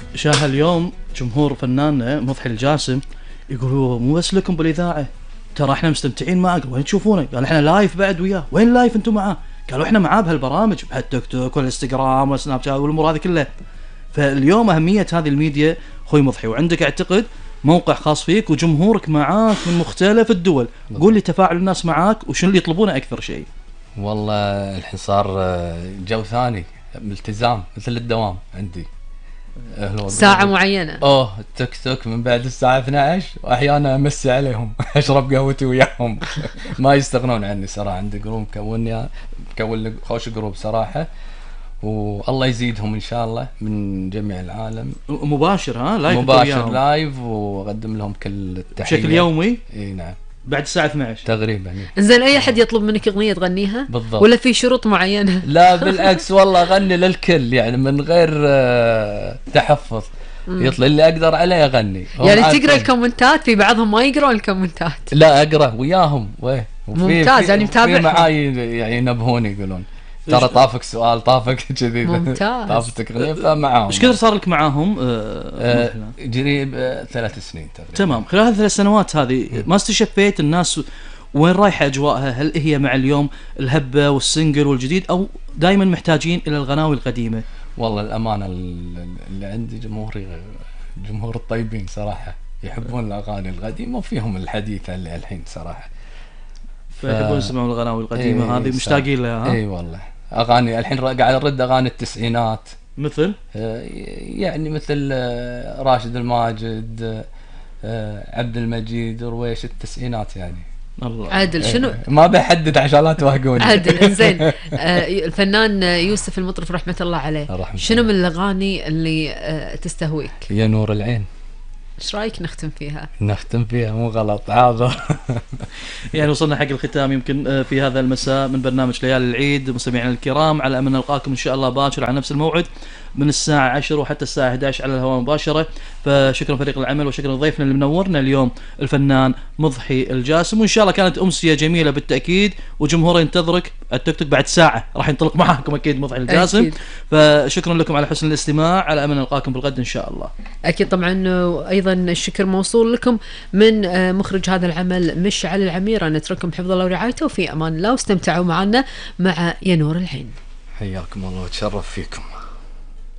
شاهد اليوم جمهور فناننا مضحي الجاسم يقولوا مو بس لكم بالاذاعه، ترى احنا مستمتعين معك، وين تشوفونه؟ قال احنا لايف بعد وياه. وين لايف انتم معاه؟ قالوا احنا معاه بهالبرامج، بهالتيك توك والانستغرام والسناب شات والامور هذه كلها. فاليوم اهميه هذه الميديا اخوي مضحي، وعندك اعتقد موقع خاص فيك وجمهورك معاك من مختلف الدول. قول لي تفاعل الناس معاك وشنو اللي يطلبونه اكثر شيء؟ والله الحين صار جو ثاني، التزام مثل الدوام عندي. ساعة معينة. التيك توك من بعد الساعة 12 واحيانا امسي عليهم اشرب قهوتي وياهم. ما يستغنون عني صراحة. عندي جروب مكون خوش جروب صراحة، والله يزيدهم ان شاء الله من جميع العالم. مباشر لايف؟ مباشر لايف، واقدم لهم كل التحية بشكل يومي. اي نعم، بعد الساعة 12 تقريبا. زين اي احد يطلب منك اغنية تغنيها؟ بالضبط. ولا في شروط معينة؟ لا بالعكس والله اغني للكل، يعني من غير تحفظ. يطلع اللي اقدر عليه اغني. يعني تقرا الكومنتات؟ في بعضهم ما يقرون الكومنتات. لا اقرا وياهم. ممتاز. يعني متابع. في معاي يعني ينبهوني يقولون ترى طافك سؤال، طافك كذي، ممتاز، طافتك اغنيه. فمعاهم. ايش كثر صار لك معاهم؟ قريب 3 سنين تقريبا. تمام. خلال هذه 3 سنوات هذه ما استشفيت الناس وين رايحه اجواءها؟ هل هي مع اليوم الهبه والسنجل والجديد، او دائما محتاجين الى الغناوي القديمه؟ والله الامانه اللي عندي جمهور الطيبين صراحه، يحبون الاغاني القديمه وفيهم الحديثه اللي الحين صراحه. فيحبون يسمعون الغناوي القديمه هذه، مشتاقين لها. اي والله اغاني الحين قاعد ارد اغاني التسعينات، مثل يعني مثل راشد الماجد، عبد المجيد، رويش، التسعينات يعني. الله. عادل شنو؟ ما بحدد عشان لا توهقوني. عادل انزين. الفنان يوسف المطرف رحمة الله عليه، شنو من الاغاني اللي تستهويك؟ يا نور العين. ايش رايك نختم فيها؟ نختم فيها مو غلط هذا. يعني وصلنا حق الختام يمكن في هذا المساء من برنامج ليالي العيد. مستمعينا الكرام، على امل نلقاكم ان شاء الله باكر على نفس الموعد من الساعة 10 وحتى الساعة 11 على الهواء مباشرة. فشكرا فريق العمل وشكرا ضيفنا اللي منورنا اليوم الفنان مضحي الجاسم، وإن شاء الله كانت أمسية جميلة بالتأكيد، وجمهور ينتظرك التيك توك بعد ساعة راح ينطلق معاكم أكيد مضحي الجاسم أكيد. فشكرا لكم على حسن الاستماع، على أمل نلقاكم بالغد إن شاء الله. أكيد طبعا. أيضا الشكر موصول لكم من مخرج هذا العمل مشعل العميرة. نترككم بحفظ الله ورعايته وفي أمان الله، واستمتعوا معنا مع يا نور العين. حياكم الله وتشرف فيكم.